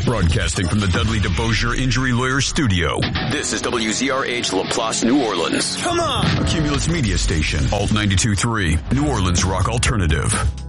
Broadcasting from the Dudley DeBosier Injury Lawyer Studio. This is WZRH LaPlace, New Orleans. Come on! A Cumulus Media Station. Alt 92.3. New Orleans Rock Alternative.